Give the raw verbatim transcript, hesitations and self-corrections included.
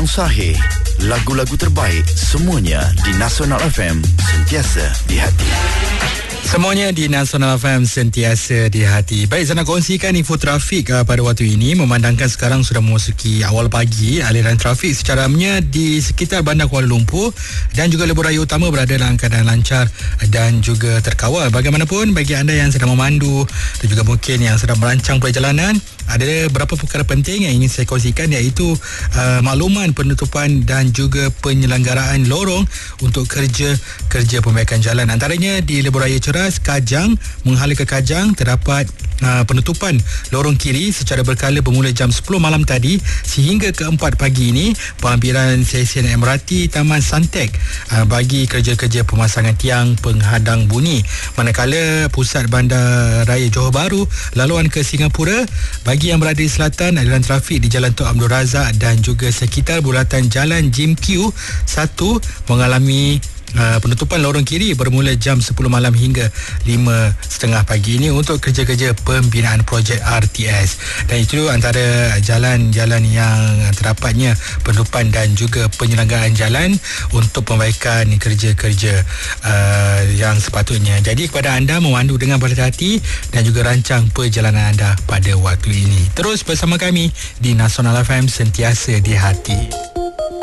yang sahih, lagu-lagu terbaik, semuanya di Nasional F M, sentiasa di hati. Semuanya di Nasional F M, sentiasa di hati. Baik, saya nak kongsikan info trafik uh, pada waktu ini. Memandangkan sekarang sudah memasuki awal pagi, aliran trafik secaranya di sekitar Bandar Kuala Lumpur dan juga lebuh raya utama berada dalam keadaan lancar dan juga terkawal. Bagaimanapun, bagi anda yang sedang memandu dan juga mungkin yang sedang merancang perjalanan, ada beberapa perkara penting yang ingin saya kongsikan, iaitu uh, makluman penutupan dan juga penyelenggaraan lorong untuk kerja-kerja pembaikan jalan. Antaranya di lebuh raya Ceras, Kajang, menghala ke Kajang, terdapat uh, penutupan lorong kiri secara berkala bermula jam sepuluh malam tadi sehingga ke empat pagi ini. Penghampiran sesen M R T Taman Santek uh, bagi kerja-kerja pemasangan tiang penghadang bunyi. Manakala pusat Bandar Raya Johor Bahru, laluan ke Singapura, bagi yang berada di selatan, aliran trafik di Jalan Tun Abdul Razak dan juga sekitar bulatan Jalan Jim Q satu mengalami Uh, penutupan lorong kiri bermula jam sepuluh malam hingga lima tiga puluh pagi ini untuk kerja-kerja pembinaan projek R T S. Dan itu antara jalan-jalan yang terdapatnya penutupan dan juga penyelenggaraan jalan untuk pembaikan kerja-kerja uh, yang sepatutnya. Jadi kepada anda, memandu dengan berhati-hati dan juga rancang perjalanan anda pada waktu ini. Terus bersama kami di Nasional F M, sentiasa di hati.